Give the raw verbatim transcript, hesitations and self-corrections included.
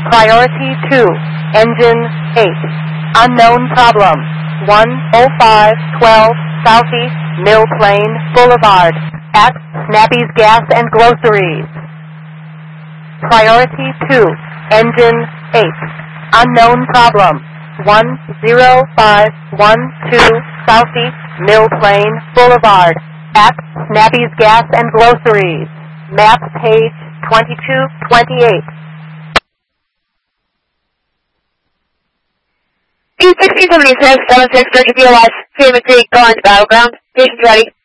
Priority two, engine eight. Unknown problem. one oh five twelve Southeast Mill Plain Boulevard at Snappy's Gas and Groceries. Priority two, engine eight. Unknown problem. one oh five one two Southeast Mill Plain Boulevard at Snappy's Gas and Groceries. Map page twenty-two twenty-eight. E sixteen seventy-six, seven six, thirty P O S, Freeman Creek, going to Battleground. Station's ready.